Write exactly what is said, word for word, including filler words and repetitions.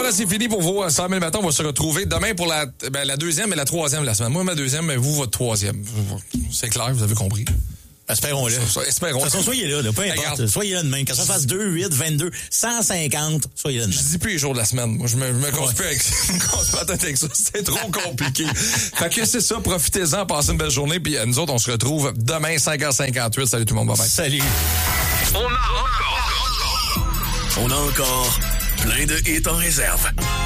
Voilà, c'est fini pour vos cent mille matins. On va se retrouver demain pour la, ben, la deuxième et la troisième de la semaine. Moi, ma deuxième, mais vous, votre troisième. C'est clair, vous avez compris. Espérons-le. Ça, ça, espérons. De toute façon, soyez là, là, peu importe. Regarde. Soyez là demain. Quand ça fasse deux, huit, vingt-deux, cent cinquante, soyez là demain. Je dis plus les jours de la semaine. Moi, je me, je me compte plus avec, avec ça. C'est trop compliqué. Fait que c'est ça. Profitez-en, passez une belle journée. Puis nous autres, on se retrouve demain, cinq heures cinquante-huit. Salut tout le monde. Bye bye. Salut. On a encore. On a encore plein de hits en réserve.